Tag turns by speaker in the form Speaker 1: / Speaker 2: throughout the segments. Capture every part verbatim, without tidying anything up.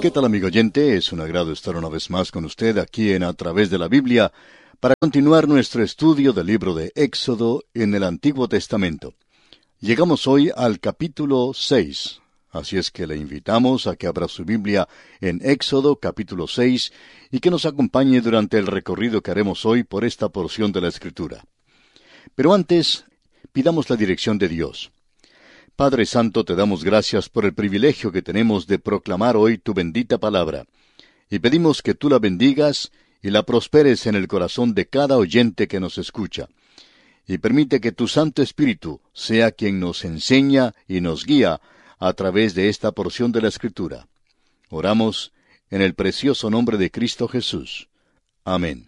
Speaker 1: ¿Qué tal, amigo oyente? Es un agrado estar una vez más con usted aquí en A Través de la Biblia para continuar nuestro estudio del libro de Éxodo en el Antiguo Testamento. Llegamos hoy al capítulo seis, así es que le invitamos a que abra su Biblia en Éxodo capítulo seis y que nos acompañe durante el recorrido que haremos hoy por esta porción de la Escritura. Pero antes, pidamos la dirección de Dios. Padre Santo, te damos gracias por el privilegio que tenemos de proclamar hoy tu bendita palabra, y pedimos que tú la bendigas y la prosperes en el corazón de cada oyente que nos escucha, y permite que tu Santo Espíritu sea quien nos enseña y nos guía a través de esta porción de la Escritura. Oramos en el precioso nombre de Cristo Jesús. Amén.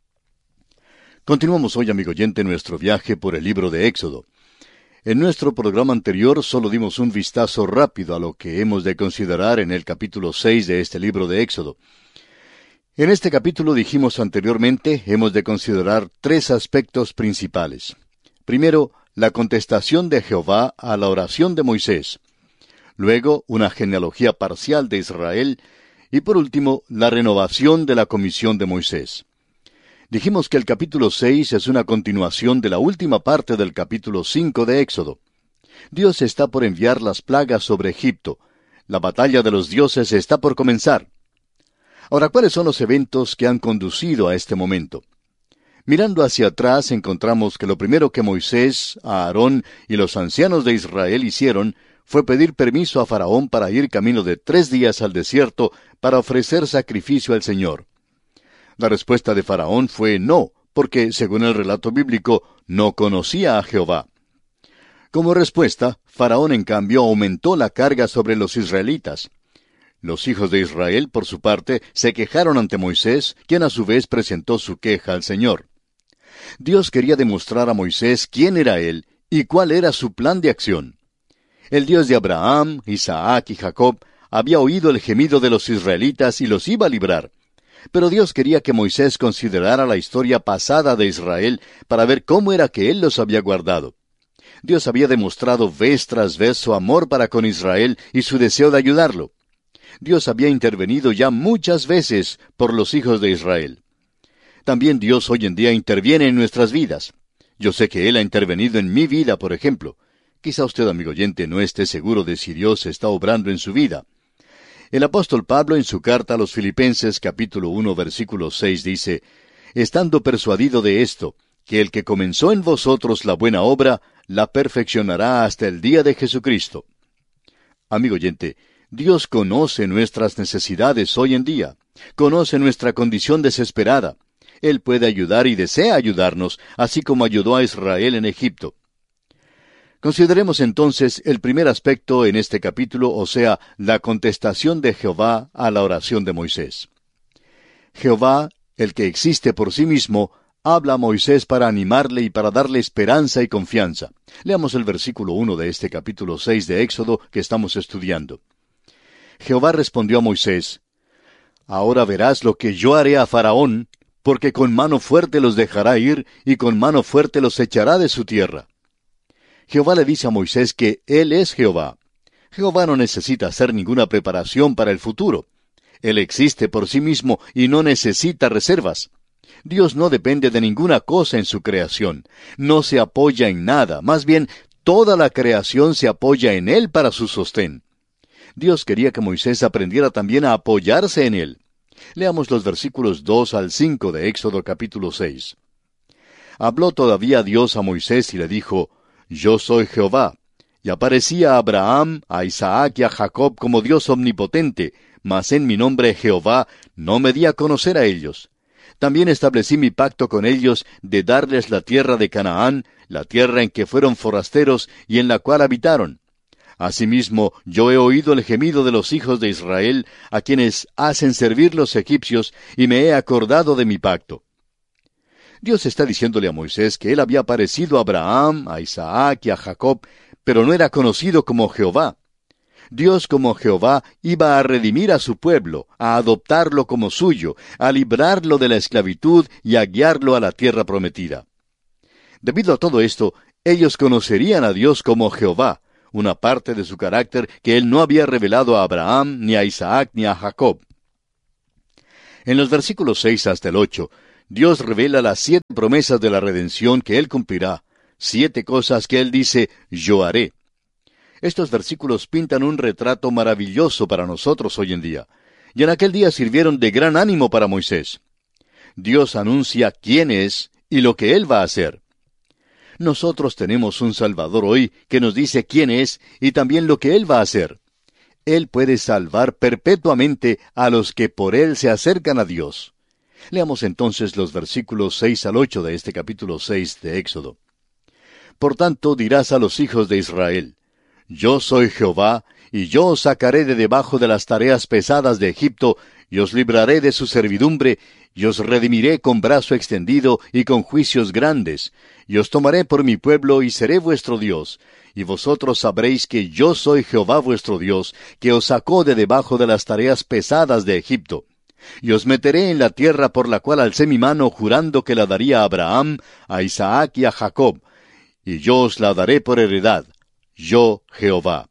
Speaker 1: Continuamos hoy, amigo oyente, nuestro viaje por el libro de Éxodo. En nuestro programa anterior solo dimos un vistazo rápido a lo que hemos de considerar en el capítulo seis de este libro de Éxodo. En este capítulo, dijimos anteriormente, hemos de considerar tres aspectos principales. Primero, la contestación de Jehová a la oración de Moisés. Luego, una genealogía parcial de Israel. Y por último, la renovación de la comisión de Moisés. Dijimos que el capítulo seis es una continuación de la última parte del capítulo cinco de Éxodo. Dios está por enviar las plagas sobre Egipto. La batalla de los dioses está por comenzar. Ahora, ¿cuáles son los eventos que han conducido a este momento? Mirando hacia atrás, encontramos que lo primero que Moisés, Aarón y los ancianos de Israel hicieron fue pedir permiso a Faraón para ir camino de tres días al desierto para ofrecer sacrificio al Señor. La respuesta de Faraón fue no, porque, según el relato bíblico, no conocía a Jehová. Como respuesta, Faraón, en cambio, aumentó la carga sobre los israelitas. Los hijos de Israel, por su parte, se quejaron ante Moisés, quien a su vez presentó su queja al Señor. Dios quería demostrar a Moisés quién era él y cuál era su plan de acción. El Dios de Abraham, Isaac y Jacob había oído el gemido de los israelitas y los iba a librar. Pero Dios quería que Moisés considerara la historia pasada de Israel para ver cómo era que él los había guardado. Dios había demostrado vez tras vez su amor para con Israel y su deseo de ayudarlo. Dios había intervenido ya muchas veces por los hijos de Israel. También Dios hoy en día interviene en nuestras vidas. Yo sé que Él ha intervenido en mi vida, por ejemplo. Quizá usted, amigo oyente, no esté seguro de si Dios está obrando en su vida. El apóstol Pablo, en su carta a los Filipenses, capítulo uno, versículo seis, dice, «Estando persuadido de esto, que el que comenzó en vosotros la buena obra, la perfeccionará hasta el día de Jesucristo». Amigo oyente, Dios conoce nuestras necesidades hoy en día. Conoce nuestra condición desesperada. Él puede ayudar y desea ayudarnos, así como ayudó a Israel en Egipto. Consideremos entonces el primer aspecto en este capítulo, o sea, la contestación de Jehová a la oración de Moisés. Jehová, el que existe por sí mismo, habla a Moisés para animarle y para darle esperanza y confianza. Leamos el versículo uno de este capítulo seis de Éxodo que estamos estudiando. Jehová respondió a Moisés, «Ahora verás lo que yo haré a Faraón, porque con mano fuerte los dejará ir y con mano fuerte los echará de su tierra». Jehová le dice a Moisés que Él es Jehová. Jehová no necesita hacer ninguna preparación para el futuro. Él existe por sí mismo y no necesita reservas. Dios no depende de ninguna cosa en su creación. No se apoya en nada. Más bien, toda la creación se apoya en Él para su sostén. Dios quería que Moisés aprendiera también a apoyarse en Él. Leamos los versículos dos al cinco de Éxodo capítulo seis. Habló todavía Dios a Moisés y le dijo, «Yo soy Jehová». Y aparecía a Abraham, a Isaac y a Jacob como Dios omnipotente, mas en mi nombre Jehová no me di a conocer a ellos. También establecí mi pacto con ellos de darles la tierra de Canaán, la tierra en que fueron forasteros y en la cual habitaron. Asimismo, yo he oído el gemido de los hijos de Israel, a quienes hacen servir los egipcios, y me he acordado de mi pacto. Dios está diciéndole a Moisés que él había aparecido a Abraham, a Isaac y a Jacob, pero no era conocido como Jehová. Dios como Jehová iba a redimir a su pueblo, a adoptarlo como suyo, a librarlo de la esclavitud y a guiarlo a la tierra prometida. Debido a todo esto, ellos conocerían a Dios como Jehová, una parte de su carácter que Él no había revelado a Abraham, ni a Isaac, ni a Jacob. En los versículos seis hasta el ocho, Dios revela las siete promesas de la redención que Él cumplirá, siete cosas que Él dice, yo haré. Estos versículos pintan un retrato maravilloso para nosotros hoy en día, y en aquel día sirvieron de gran ánimo para Moisés. Dios anuncia quién es y lo que Él va a hacer. Nosotros tenemos un Salvador hoy que nos dice quién es y también lo que Él va a hacer. Él puede salvar perpetuamente a los que por Él se acercan a Dios. Leamos entonces los versículos seis al ocho de este capítulo seis de Éxodo. Por tanto dirás a los hijos de Israel, yo soy Jehová, y yo os sacaré de debajo de las tareas pesadas de Egipto, y os libraré de su servidumbre, y os redimiré con brazo extendido y con juicios grandes, y os tomaré por mi pueblo y seré vuestro Dios, y vosotros sabréis que yo soy Jehová vuestro Dios, que os sacó de debajo de las tareas pesadas de Egipto. Y os meteré en la tierra por la cual alcé mi mano jurando que la daría a Abraham, a Isaac y a Jacob, y yo os la daré por heredad, yo Jehová.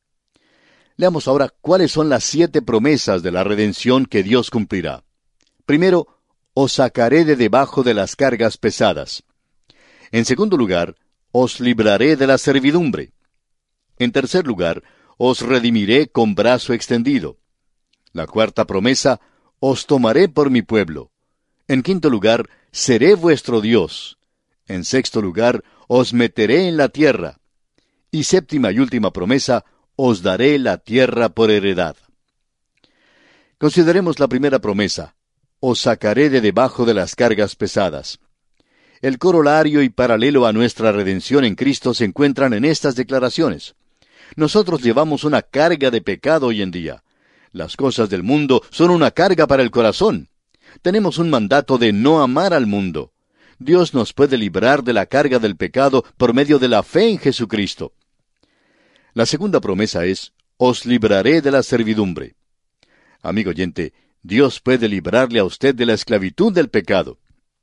Speaker 1: Leamos ahora cuáles son las siete promesas de la redención que Dios cumplirá. Primero, os sacaré de debajo de las cargas pesadas. En segundo lugar, os libraré de la servidumbre. En tercer lugar, os redimiré con brazo extendido. La cuarta promesa, os tomaré por mi pueblo. En quinto lugar, seré vuestro Dios. En sexto lugar, os meteré en la tierra. Y séptima y última promesa, os daré la tierra por heredad. Consideremos la primera promesa, os sacaré de debajo de las cargas pesadas. El corolario y paralelo a nuestra redención en Cristo se encuentran en estas declaraciones. Nosotros llevamos una carga de pecado hoy en día. Las cosas del mundo son una carga para el corazón. Tenemos un mandato de no amar al mundo. Dios nos puede librar de la carga del pecado por medio de la fe en Jesucristo. La segunda promesa es, os libraré de la servidumbre. Amigo oyente, Dios puede librarle a usted de la esclavitud del pecado.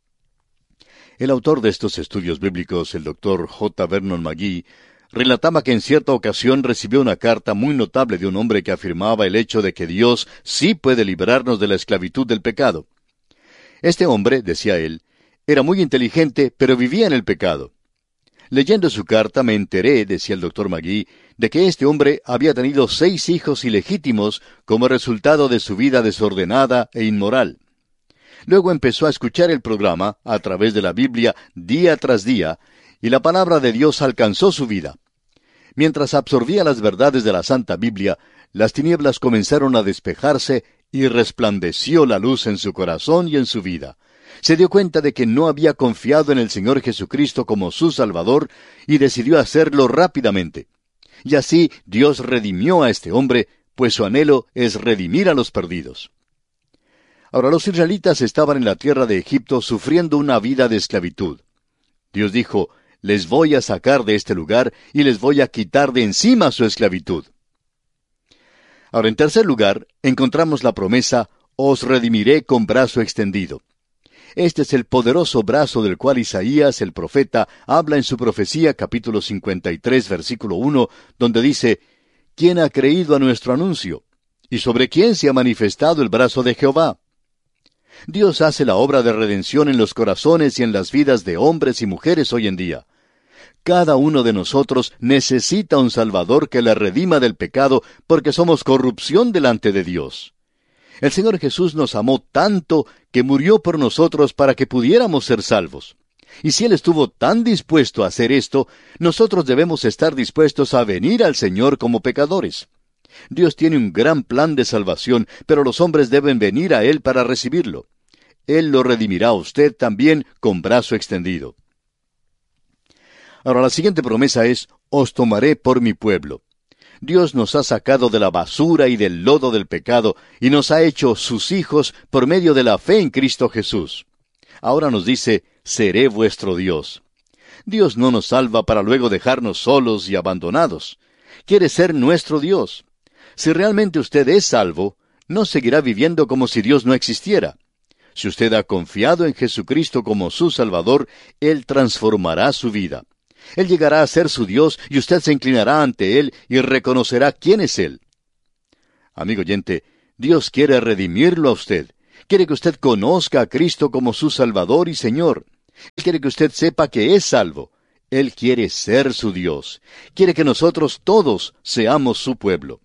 Speaker 1: El autor de estos estudios bíblicos, el doctor J. Vernon McGee, relataba que en cierta ocasión recibió una carta muy notable de un hombre que afirmaba el hecho de que Dios sí puede librarnos de la esclavitud del pecado. Este hombre, decía él, era muy inteligente, pero vivía en el pecado. Leyendo su carta me enteré, decía el doctor McGee, de que este hombre había tenido seis hijos ilegítimos como resultado de su vida desordenada e inmoral. Luego empezó a escuchar el programa a través de la Biblia día tras día, y la palabra de Dios alcanzó su vida. Mientras absorbía las verdades de la Santa Biblia, las tinieblas comenzaron a despejarse y resplandeció la luz en su corazón y en su vida. Se dio cuenta de que no había confiado en el Señor Jesucristo como su Salvador y decidió hacerlo rápidamente. Y así Dios redimió a este hombre, pues su anhelo es redimir a los perdidos. Ahora los israelitas estaban en la tierra de Egipto sufriendo una vida de esclavitud. Dios dijo, les voy a sacar de este lugar y les voy a quitar de encima su esclavitud. Ahora, en tercer lugar, encontramos la promesa, os redimiré con brazo extendido. Este es el poderoso brazo del cual Isaías, el profeta, habla en su profecía, capítulo cincuenta y tres, versículo uno, donde dice, ¿quién ha creído a nuestro anuncio? ¿Y sobre quién se ha manifestado el brazo de Jehová? Dios hace la obra de redención en los corazones y en las vidas de hombres y mujeres hoy en día. Cada uno de nosotros necesita un Salvador que le redima del pecado porque somos corrupción delante de Dios. El Señor Jesús nos amó tanto que murió por nosotros para que pudiéramos ser salvos. Y si Él estuvo tan dispuesto a hacer esto, nosotros debemos estar dispuestos a venir al Señor como pecadores. Dios tiene un gran plan de salvación, pero los hombres deben venir a Él para recibirlo. Él lo redimirá a usted también con brazo extendido. Ahora la siguiente promesa es, os tomaré por mi pueblo. Dios nos ha sacado de la basura y del lodo del pecado y nos ha hecho sus hijos por medio de la fe en Cristo Jesús. Ahora nos dice, seré vuestro Dios. Dios no nos salva para luego dejarnos solos y abandonados. Quiere ser nuestro Dios. Si realmente usted es salvo, no seguirá viviendo como si Dios no existiera. Si usted ha confiado en Jesucristo como su Salvador, Él transformará su vida. Él llegará a ser su Dios y usted se inclinará ante Él y reconocerá quién es Él. Amigo oyente, Dios quiere redimirlo a usted. Quiere que usted conozca a Cristo como su Salvador y Señor. Él quiere que usted sepa que es salvo. Él quiere ser su Dios. Quiere que nosotros todos seamos su pueblo.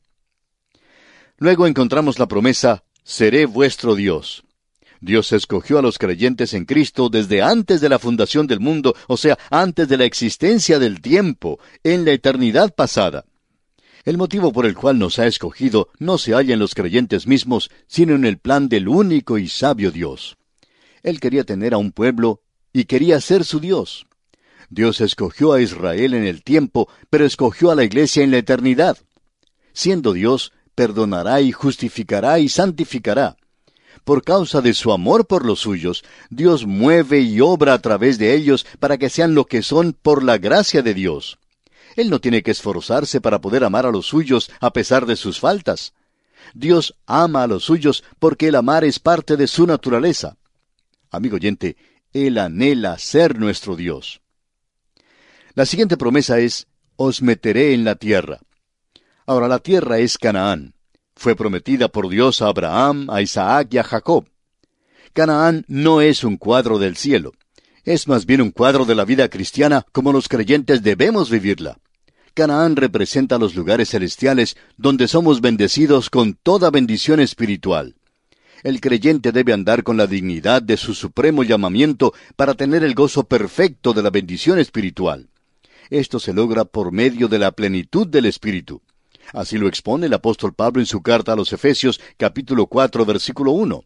Speaker 1: Luego encontramos la promesa, seré vuestro Dios. Dios escogió a los creyentes en Cristo desde antes de la fundación del mundo, o sea, antes de la existencia del tiempo, en la eternidad pasada. El motivo por el cual nos ha escogido no se halla en los creyentes mismos, sino en el plan del único y sabio Dios. Él quería tener a un pueblo y quería ser su Dios. Dios escogió a Israel en el tiempo, pero escogió a la iglesia en la eternidad. Siendo Dios, perdonará y justificará y santificará. Por causa de su amor por los suyos, Dios mueve y obra a través de ellos para que sean lo que son por la gracia de Dios. Él no tiene que esforzarse para poder amar a los suyos a pesar de sus faltas. Dios ama a los suyos porque el amar es parte de su naturaleza. Amigo oyente, Él anhela ser nuestro Dios. La siguiente promesa es, os meteré en la tierra. Ahora la tierra es Canaán. Fue prometida por Dios a Abraham, a Isaac y a Jacob. Canaán no es un cuadro del cielo. Es más bien un cuadro de la vida cristiana como los creyentes debemos vivirla. Canaán representa los lugares celestiales donde somos bendecidos con toda bendición espiritual. El creyente debe andar con la dignidad de su supremo llamamiento para tener el gozo perfecto de la bendición espiritual. Esto se logra por medio de la plenitud del Espíritu. Así lo expone el apóstol Pablo en su carta a los Efesios, capítulo cuatro, versículo uno.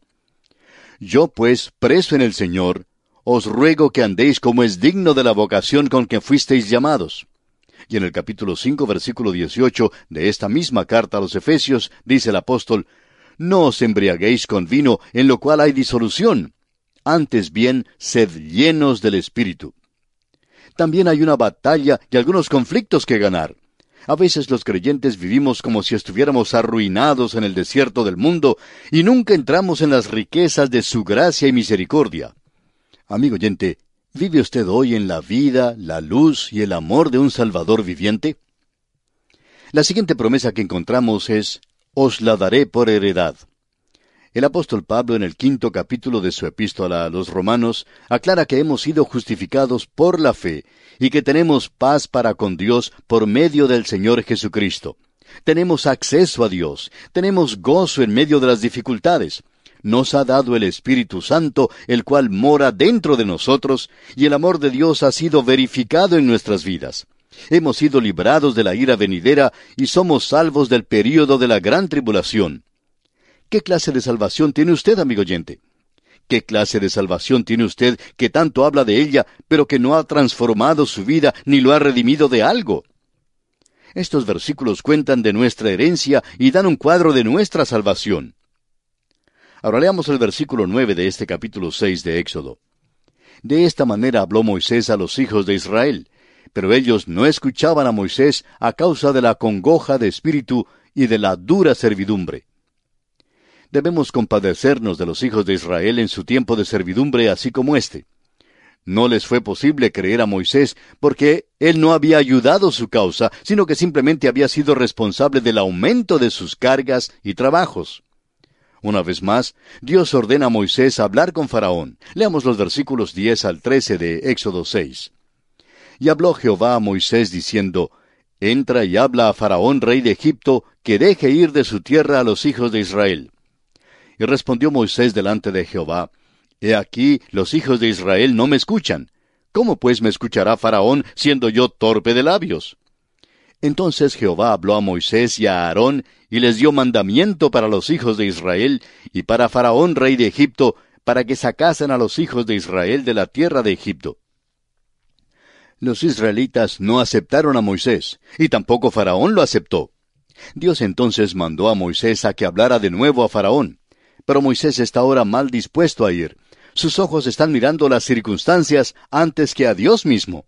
Speaker 1: Yo, pues, preso en el Señor, os ruego que andéis como es digno de la vocación con que fuisteis llamados. Y en el capítulo cinco, versículo dieciocho de esta misma carta a los Efesios, dice el apóstol, no os embriaguéis con vino, en lo cual hay disolución. Antes bien, sed llenos del Espíritu. También hay una batalla y algunos conflictos que ganar. A veces los creyentes vivimos como si estuviéramos arruinados en el desierto del mundo y nunca entramos en las riquezas de su gracia y misericordia. Amigo oyente, ¿vive usted hoy en la vida, la luz y el amor de un Salvador viviente? La siguiente promesa que encontramos es, os la daré por heredad. El apóstol Pablo en el quinto capítulo de su epístola a los Romanos aclara que hemos sido justificados por la fe y que tenemos paz para con Dios por medio del Señor Jesucristo. Tenemos acceso a Dios, tenemos gozo en medio de las dificultades. Nos ha dado el Espíritu Santo, el cual mora dentro de nosotros, y el amor de Dios ha sido verificado en nuestras vidas. Hemos sido librados de la ira venidera y somos salvos del período de la gran tribulación. ¿Qué clase de salvación tiene usted, amigo oyente? ¿Qué clase de salvación tiene usted que tanto habla de ella, pero que no ha transformado su vida ni lo ha redimido de algo? Estos versículos cuentan de nuestra herencia y dan un cuadro de nuestra salvación. Ahora leamos el versículo nueve de este capítulo seis de Éxodo. De esta manera habló Moisés a los hijos de Israel, pero ellos no escuchaban a Moisés a causa de la congoja de espíritu y de la dura servidumbre. Debemos compadecernos de los hijos de Israel en su tiempo de servidumbre, así como éste. No les fue posible creer a Moisés porque él no había ayudado su causa, sino que simplemente había sido responsable del aumento de sus cargas y trabajos. Una vez más, Dios ordena a Moisés hablar con Faraón. Leamos los versículos diez al trece de Éxodo seis. Y habló Jehová a Moisés diciendo, entra y habla a Faraón, rey de Egipto, que deje ir de su tierra a los hijos de Israel. Y respondió Moisés delante de Jehová, He aquí, los hijos de Israel no me escuchan. ¿Cómo pues me escuchará Faraón, siendo yo torpe de labios? Entonces Jehová habló a Moisés y a Aarón, y les dio mandamiento para los hijos de Israel, y para Faraón rey de Egipto, para que sacasen a los hijos de Israel de la tierra de Egipto. Los israelitas no aceptaron a Moisés, y tampoco Faraón lo aceptó. Dios entonces mandó a Moisés a que hablara de nuevo a Faraón. Pero Moisés está ahora mal dispuesto a ir. Sus ojos están mirando las circunstancias antes que a Dios mismo.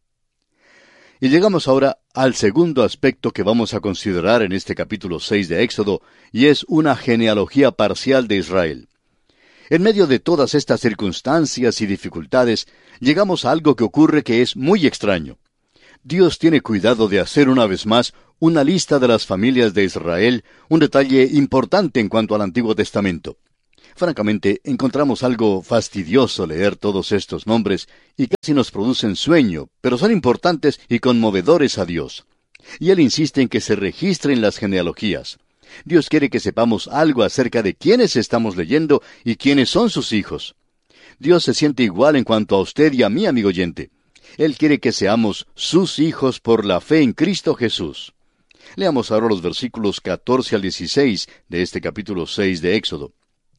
Speaker 1: Y llegamos ahora al segundo aspecto que vamos a considerar en este capítulo seis de Éxodo, y es una genealogía parcial de Israel. En medio de todas estas circunstancias y dificultades, llegamos a algo que ocurre que es muy extraño. Dios tiene cuidado de hacer una vez más una lista de las familias de Israel, un detalle importante en cuanto al Antiguo Testamento. Francamente, encontramos algo fastidioso leer todos estos nombres y casi nos producen sueño, pero son importantes y conmovedores a Dios. Y Él insiste en que se registren las genealogías. Dios quiere que sepamos algo acerca de quiénes estamos leyendo y quiénes son sus hijos. Dios se siente igual en cuanto a usted y a mí, amigo oyente. Él quiere que seamos sus hijos por la fe en Cristo Jesús. Leamos ahora los versículos catorce al dieciséis de este capítulo seis de Éxodo.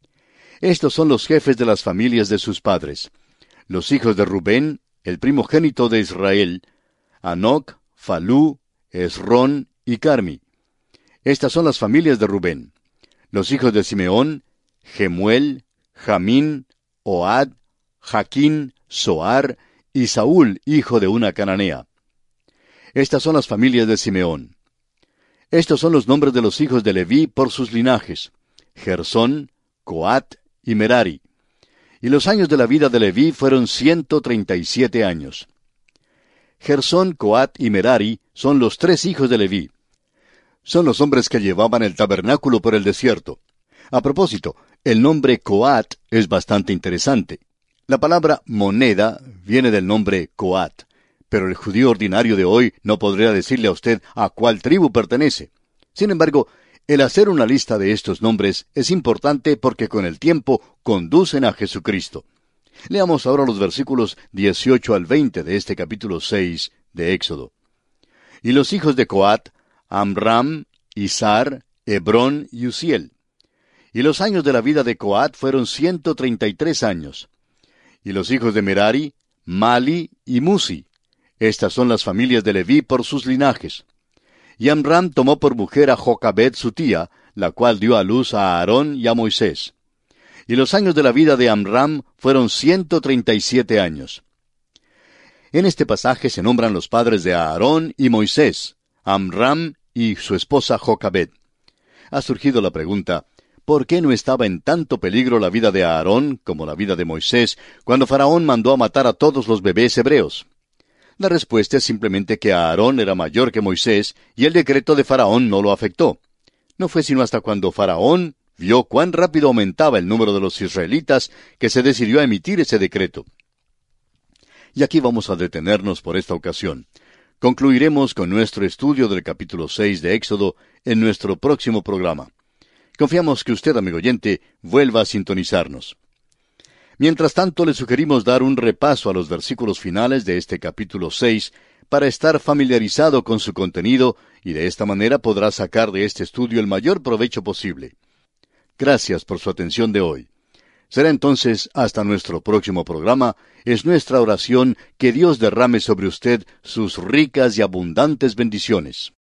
Speaker 1: Estos son los jefes de las familias de sus padres. Los hijos de Rubén, el primogénito de Israel, Hanoc, Falú, Esrón y Carmi. Estas son las familias de Rubén. Los hijos de Simeón, Gemuel, Jamín, Ohad, Jaquín, Soar y Saúl, hijo de una cananea. Estas son las familias de Simeón. Estos son los nombres de los hijos de Leví por sus linajes: Gersón, Coat y Merari. Y los años de la vida de Leví fueron ciento treinta y siete años. Gersón, Coat y Merari son los tres hijos de Leví. Son los hombres que llevaban el tabernáculo por el desierto. A propósito, el nombre Coat es bastante interesante. La palabra moneda viene del nombre Coat, pero el judío ordinario de hoy no podría decirle a usted a cuál tribu pertenece. Sin embargo, el hacer una lista de estos nombres es importante porque con el tiempo conducen a Jesucristo. Leamos ahora los versículos dieciocho al veinte de este capítulo seis de Éxodo. Y los hijos de Coat, Amram, Izar, Hebrón y Uziel. Y los años de la vida de Coat fueron ciento treinta y tres años. Y los hijos de Merari, Mali y Musi. Estas son las familias de Leví por sus linajes. Y Amram tomó por mujer a Jocabed su tía, la cual dio a luz a Aarón y a Moisés. Y los años de la vida de Amram fueron ciento treinta y siete años. En este pasaje se nombran los padres de Aarón y Moisés, Amram y su esposa Jocabed. Ha surgido la pregunta, ¿por qué no estaba en tanto peligro la vida de Aarón como la vida de Moisés cuando Faraón mandó a matar a todos los bebés hebreos? La respuesta es simplemente que Aarón era mayor que Moisés y el decreto de Faraón no lo afectó. No fue sino hasta cuando Faraón vio cuán rápido aumentaba el número de los israelitas que se decidió a emitir ese decreto. Y aquí vamos a detenernos por esta ocasión. Concluiremos con nuestro estudio del capítulo seis de Éxodo en nuestro próximo programa. Confiamos que usted, amigo oyente, vuelva a sintonizarnos. Mientras tanto, le sugerimos dar un repaso a los versículos finales de este capítulo seis para estar familiarizado con su contenido y de esta manera podrá sacar de este estudio el mayor provecho posible. Gracias por su atención de hoy. Será entonces hasta nuestro próximo programa. Es nuestra oración que Dios derrame sobre usted sus ricas y abundantes bendiciones.